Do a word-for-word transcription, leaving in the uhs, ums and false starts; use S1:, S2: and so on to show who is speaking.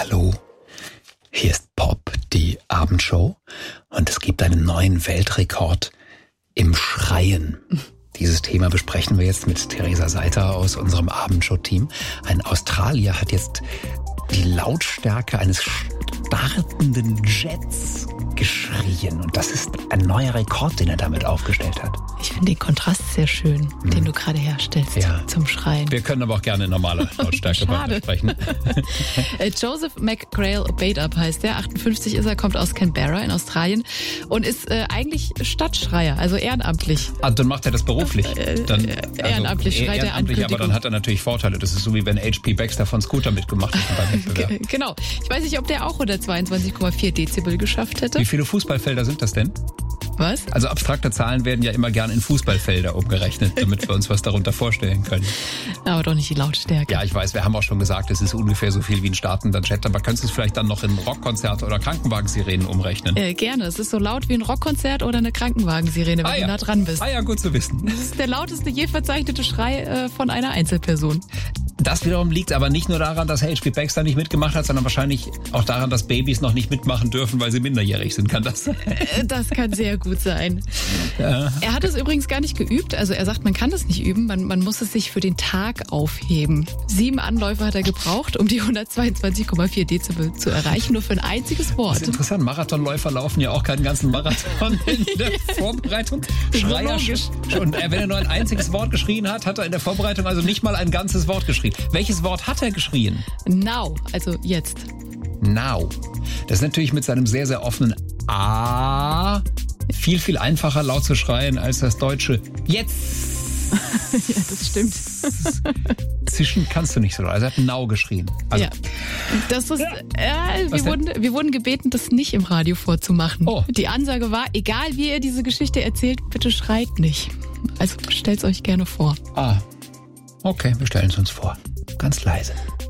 S1: Hallo, hier ist Pop, die Abendshow, und es gibt einen neuen Weltrekord im Schreien. Dieses Thema besprechen wir jetzt mit Theresa Seiter aus unserem Abendshow-Team. Ein Australier hat jetzt die Lautstärke eines startenden Jets geschrien. Und das ist ein neuer Rekord, den er damit aufgestellt hat.
S2: Ich finde den Kontrast sehr schön, hm. den du gerade herstellst ja. zum Schreien.
S1: Wir können aber auch gerne in normaler Lautstärke weitersprechen.
S2: Joseph McGrail Bade-Up heißt der. achtundfünfzig ist er, kommt aus Canberra in Australien und ist äh, eigentlich Stadtschreier, also ehrenamtlich.
S1: Ah, dann macht er das beruflich. Dann,
S2: äh, also ehrenamtlich schreit er an.
S1: Aber dann hat er natürlich Vorteile. Das ist so, wie wenn H P Baxter von Scooter mitgemacht hat beim Wettbewerb.
S2: Genau. Ich weiß nicht, ob der auch hundertzweiundzwanzig Komma vier Dezibel geschafft hätte.
S1: Wie viele Fußballfelder sind das denn?
S2: Was?
S1: Also abstrakte Zahlen werden ja immer gern in Fußballfelder umgerechnet, damit wir uns was darunter vorstellen können.
S2: Aber doch nicht die Lautstärke.
S1: Ja, ich weiß, wir haben auch schon gesagt, es ist ungefähr so viel wie ein startender Jet, aber könntest du es vielleicht dann noch in Rockkonzerte oder Krankenwagensirenen umrechnen?
S2: Äh, gerne. Es ist so laut wie ein Rockkonzert oder eine Krankenwagensirene, wenn
S1: ah,
S2: du
S1: ja.
S2: nah dran bist.
S1: Ah ja, gut zu wissen.
S2: Das ist der lauteste je verzeichnete Schrei äh, von einer Einzelperson.
S1: Das wiederum liegt aber nicht nur daran, dass H P Baxter nicht mitgemacht hat, sondern wahrscheinlich auch daran, dass Babys noch nicht mitmachen dürfen, weil sie minderjährig sind. Kann das sein?
S2: Das kann sehr gut sein.
S1: Ja.
S2: Er hat es übrigens gar nicht geübt. Also er sagt, man kann das nicht üben. Man, man muss es sich für den Tag aufheben. Sieben Anläufe hat er gebraucht, um die hundertzweiundzwanzig Komma vier Dezibel zu erreichen. Nur für ein einziges Wort.
S1: Das ist interessant. Marathonläufer laufen ja auch keinen ganzen Marathon in der Vorbereitung. Schreier, und wenn er nur ein einziges Wort geschrien hat, hat er in der Vorbereitung also nicht mal ein ganzes Wort geschrien. Welches Wort hat er geschrien?
S2: Now, also jetzt.
S1: Now. Das ist natürlich mit seinem sehr, sehr offenen A viel, viel einfacher laut zu schreien als das deutsche Jetzt.
S2: Ja, das stimmt.
S1: Zischen kannst du nicht so. Also er hat Now geschrien. Also,
S2: ja. Das ist, äh, wir, wurden, wir wurden gebeten, das nicht im Radio vorzumachen.
S1: Oh.
S2: Die Ansage war, egal wie ihr diese Geschichte erzählt, bitte schreit nicht. Also stellt's euch gerne vor.
S1: Ah, okay, wir stellen es uns vor. Ganz leise.